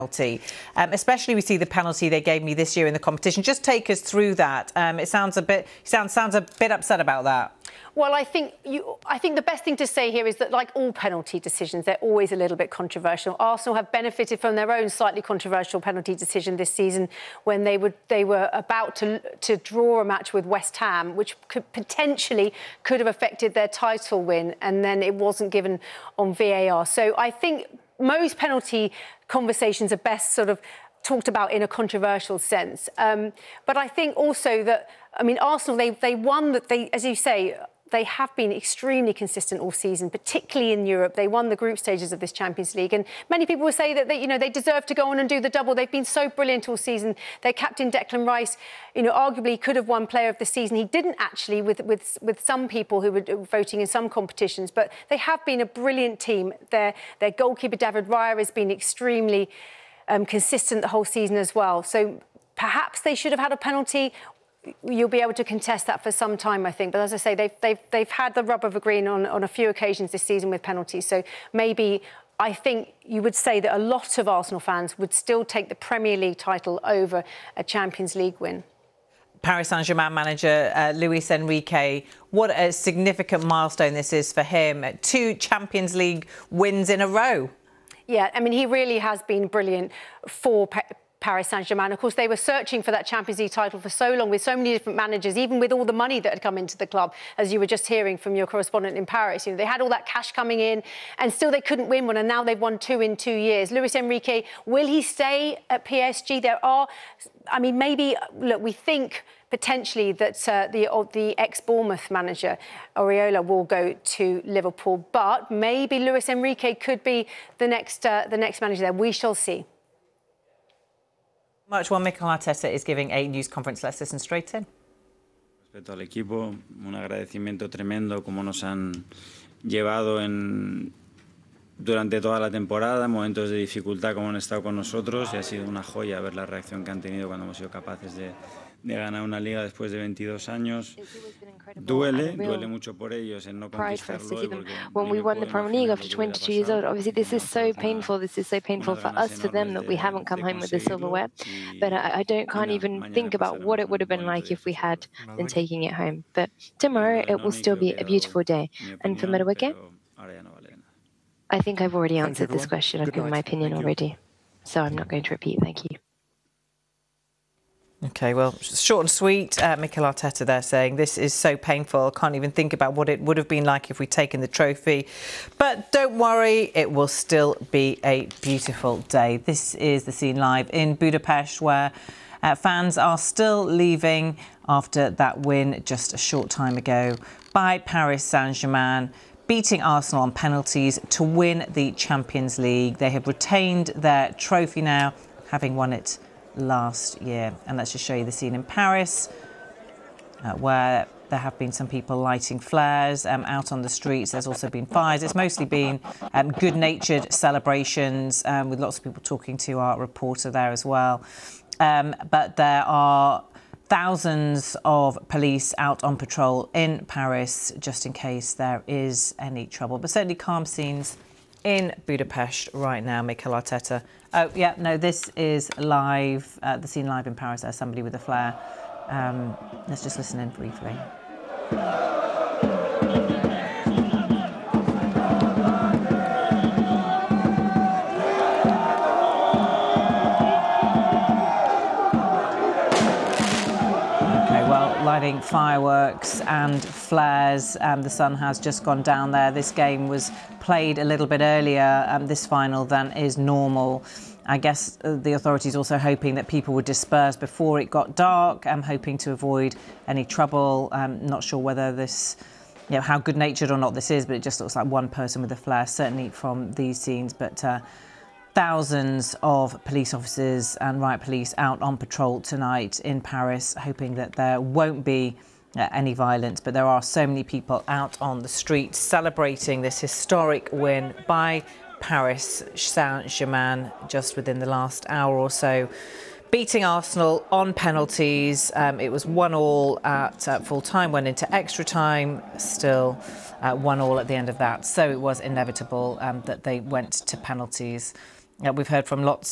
penalty. Especially we see the penalty they gave me this year in the competition. Just take us through that. It sounds a bit upset about that. Well, I think the best thing to say here is that, like all penalty decisions, they're always a little bit controversial. Arsenal have benefited from their own slightly controversial penalty decision this season when they were about to draw a match with West Ham, which could have affected their title win, and then it wasn't given on VAR. So I think most penalty conversations are best sort of talked about in a controversial sense. But I think also that, I mean, Arsenal, they won that as you say, they have been extremely consistent all season, particularly in Europe. They won the group stages of this Champions League. And many people will say that they deserve to go on and do the double. They've been so brilliant all season. Their captain, Declan Rice, arguably could have won Player of the Season. He didn't actually with some people who were voting in some competitions. But they have been a brilliant team. Their goalkeeper, David Raya, has been extremely consistent the whole season as well. So perhaps they should have had a penalty. You'll be able to contest that for some time, I think. But as I say, they've had the rub of the green on a few occasions this season with penalties. So maybe I think you would say that a lot of Arsenal fans would still take the Premier League title over a Champions League win. Paris Saint-Germain manager Luis Enrique, what a significant milestone this is for him. 2 Champions League wins in a row. Yeah, I mean, he really has been brilliant for Paris Saint-Germain. Of course, they were searching for that Champions League title for so long with so many different managers, even with all the money that had come into the club, as you were just hearing from your correspondent in Paris. They had all that cash coming in and still they couldn't win one, and now they've won 2 in 2 years. Luis Enrique, will he stay at PSG? Look, we think potentially that the ex-Bournemouth manager, Areola, will go to Liverpool, but maybe Luis Enrique could be the next manager there. We shall see. Much while Mikel Arteta is giving a news conference. Let's listen straight in. Respecto al equipo, un agradecimiento tremendo como nos han llevado durante toda la temporada, momentos de dificultad como han estado con nosotros, y ha sido una joya ver la reacción que han tenido cuando hemos sido capaces de ganar una liga después de 22 años. Duele mucho por ellos en no conquistarlo. When we won the Premier League after 22 years old, obviously this is so painful. This is so painful for us, for them, that we haven't come home with the silverware. But I can't even think about what it would have been like if we had been taking it home. But tomorrow it will still be a beautiful day. And for Madueke, I think I've already answered this question. I've given my opinion already, so I'm not going to repeat. Thank you. OK, well, short and sweet. Mikel Arteta there saying this is so painful. I can't even think about what it would have been like if we'd taken the trophy. But don't worry, it will still be a beautiful day. This is The Scene live in Budapest, where fans are still leaving after that win just a short time ago by Paris Saint-Germain, beating Arsenal on penalties to win the Champions League. They have retained their trophy now, having won it last year. And let's just show you the scene in Paris, where there have been some people lighting flares out on the streets. There's also been fires. It's mostly been good-natured celebrations, with lots of people talking to our reporter there as well. But there are thousands of police out on patrol in Paris, just in case there is any trouble. But certainly calm scenes in Budapest right now. Mikel Arteta. Oh, yeah, no, this is live, The Scene live in Paris. There's somebody with a flare. Let's just listen in briefly. Lighting fireworks and flares. The sun has just gone down there. This game was played a little bit earlier, this final, than is normal. I guess the authorities also hoping that people would disperse before it got dark. I'm hoping to avoid any trouble. I'm not sure whether this, how good-natured or not this is, but it just looks like one person with a flare, certainly from these scenes. But thousands of police officers and riot police out on patrol tonight in Paris, hoping that there won't be any violence. But there are so many people out on the streets celebrating this historic win by Paris Saint-Germain just within the last hour or so, beating Arsenal on penalties. It was 1-1 at full time, went into extra time, still 1-1 at the end of that. So it was inevitable that they went to penalties. We've heard from lots